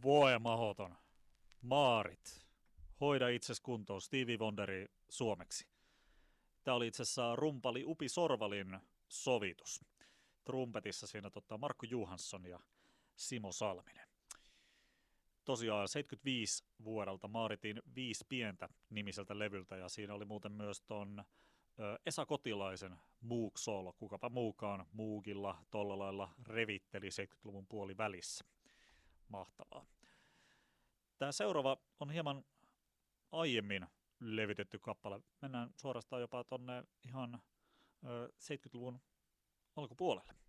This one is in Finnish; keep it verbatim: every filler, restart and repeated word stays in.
Voi mahoton. Maarit. Hoida itses kuntoon. Stevie Wonderi suomeksi. Tämä oli itse asiassa rumpali Upi Sorvalin sovitus. Trumpetissa siinä tota Markku Johansson ja Simo Salminen. Tosiaan seitsemänkymmentäviisi vuodelta Maaritin Viisi pientä nimiseltä levyltä ja siinä oli muuten myös ton Esa Kotilaisen Moog-soolo. Kukapa muukaan Moogilla tolla lailla revitteli seitsemänkymmentäluvun puoli välissä. Mahtavaa. Tämä seuraava on hieman aiemmin levitetty kappale. Mennään suorastaan jopa tonne ihan seitsemänkymmentäluvun alkupuolelle.